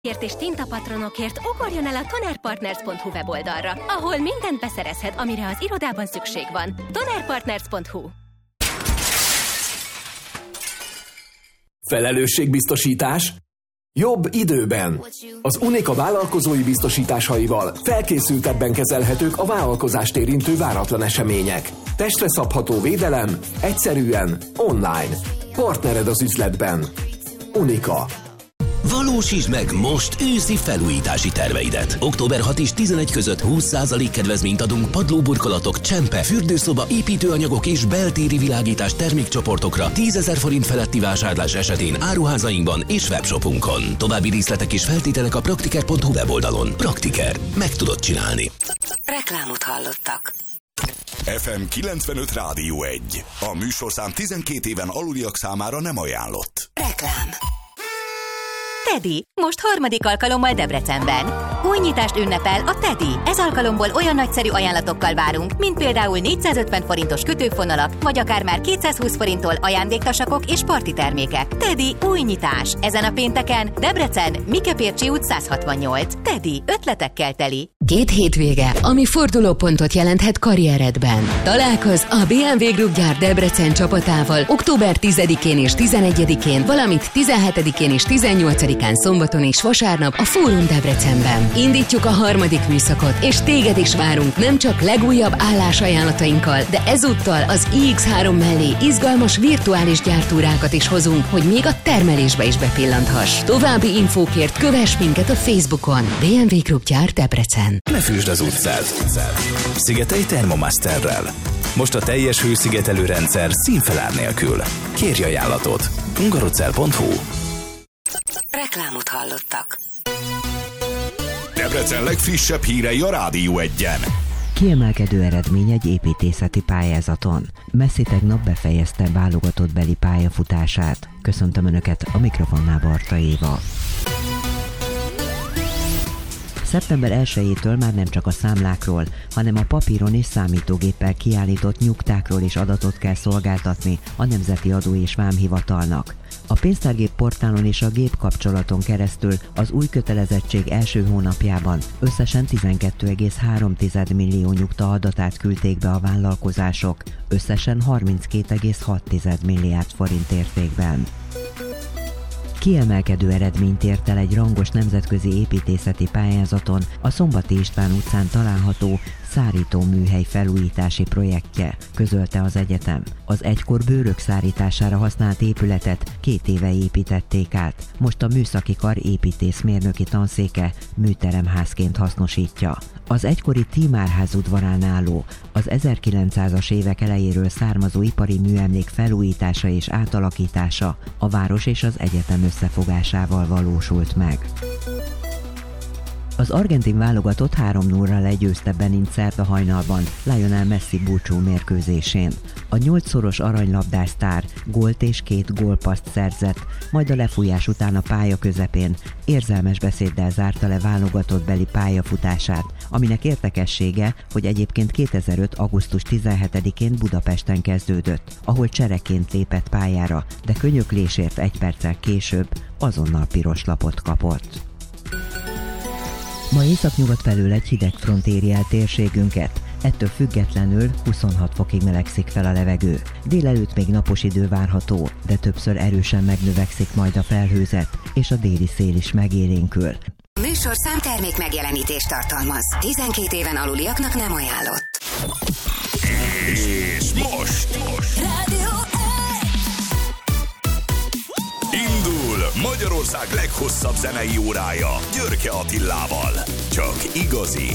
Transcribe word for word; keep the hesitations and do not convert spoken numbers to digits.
Ért és tintapatronokért ugorjon el a tonnerpartners pont hu weboldalra, ahol mindent beszerezhet, amire az irodában szükség van. tonnerpartners pont hu. Felelősségbiztosítás? Jobb időben. Az Unica vállalkozói biztosításaival felkészültebben kezelhetők a vállalkozást érintő váratlan események. Testre szabható védelem, egyszerűen, online. Partnered az üzletben. Unica. Valósítsd meg most őszi felújítási terveidet. október hatodika és tizenegy között húsz százalék kedvezményt adunk padlóburkolatok, csempe, fürdőszoba, építőanyagok és beltéri világítás termékcsoportokra tízezer forint feletti vásárlás esetén áruházainkban és webshopunkon. További részletek és feltételek a praktiker pont hu weboldalon. Praktiker. Meg tudod csinálni. Reklámot hallottak. ef em kilencvenöt Rádió egy. A műsorszám tizenkét éven aluliak számára nem ajánlott. Reklám. Teddy, most harmadik alkalommal Debrecenben. Új nyitást ünnepel a Teddy. Ez alkalomból olyan nagyszerű ajánlatokkal várunk, mint például négyszázötven forintos kötőfonalak, vagy akár már kétszázhúsz forinttól ajándéktasakok és parti termékek. Teddy új nyitás. Ezen a pénteken Debrecen, Mikepércsi út száz hatvannyolc. Teddy, ötletekkel teli. Két hétvége, ami fordulópontot jelenthet karrieredben. Találkozz a bé em vé Group gyár Debrecen csapatával október tizedikén és tizenegyedikén, valamint tizenhetedikén és tizennyolcadikán szombaton és vasárnap a Fórum Debrecenben. Indítjuk a harmadik műszakot, és téged is várunk nem csak legújabb állásajánlatainkkal, de ezúttal az i iksz három mellé izgalmas virtuális gyártúrákat is hozunk, hogy még a termelésbe is bepillanthass. További infókért kövess minket a Facebookon. bé em vé Group gyár Debrecen. Ne füsd az utcát. Szigetelj Thermomasterrel. Most a teljes hőszigetelő rendszer színfelár nélkül. Kérj ajánlatot. hungarocell pont hu. Reklámot hallottak. Debrecen legfrissebb hírei a Rádió egyen. Kiemelkedő eredmény egy építészeti pályázaton. Messi tegnap befejezte válogatott beli pályafutását. Köszöntöm Önöket, a mikrofonnál Barta Éva. szeptember elsejétől már nem csak a számlákról, hanem a papíron és számítógéppel kiállított nyugtákról is adatot kell szolgáltatni a Nemzeti Adó és Vámhivatalnak. A pénztárgép portálon és a gépkapcsolaton keresztül az új kötelezettség első hónapjában összesen tizenkét egész három millió nyugta adatát küldték be a vállalkozások, összesen harminckét egész hat milliárd forint értékben. Kiemelkedő eredményt ért el egy rangos nemzetközi építészeti pályázaton a Szombati István utcán található szárító műhely felújítási projektje, közölte az egyetem. Az egykor bőrök szárítására használt épületet két éve építették át. Most a műszaki kar építészmérnöki tanszéke műteremházként hasznosítja. Az egykori Tímárház udvarán álló, az ezerkilencszázas évek elejéről származó ipari műemlék felújítása és átalakítása a város és az egyetem összefogásával valósult meg. Az argentin válogatott három nulla legyőzte Benint szerda hajnalban Lionel Messi búcsú mérkőzésén. A nyolcszoros aranylabdás sztár gólt és két gólpasszt szerzett, majd a lefújás után a pálya közepén érzelmes beszéddel zárta le válogatott beli pályafutását, aminek érdekessége, hogy egyébként kétezer-öt. augusztus tizenhetedikén Budapesten kezdődött, ahol csereként lépett pályára, de könyöklésért egy perccel később azonnal piros lapot kapott. Ma északnyugat felől egy hideg front éri el térségünket, ettől függetlenül huszonhat fokig melegszik fel a levegő. Délelőtt még napos idő várható, de többször erősen megnövekszik majd a felhőzet, és a déli szél is megélénkül. Műsorszám termék megjelenítést tartalmaz. tizenkét éven aluliaknak nem ajánlott. És most, most. Rádió Indul Magyarország leghosszabb zenei órája Györke Attilával. Csak igazi